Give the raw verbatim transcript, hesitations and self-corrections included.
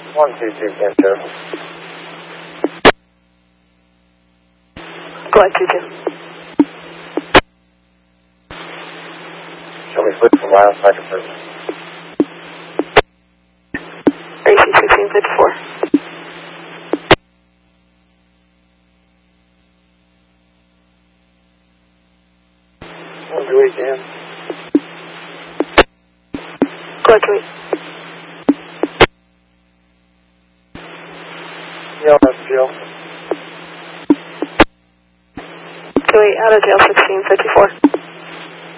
one two two Pinto. Go ahead, two two. Show me flip for miles, second person. A C sixteen fifty-four. one two eight, Dan. Go ahead, two eight. Yeah, that's jail. two eight, out of jail, sixteen fifty-four.